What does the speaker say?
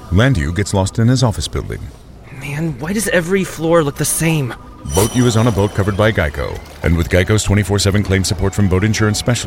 Landu gets lost in his office building. Man, why does every floor look the same? Boat U is on a boat covered by Geico. And with Geico's 24/7 claim support from boat insurance specialists,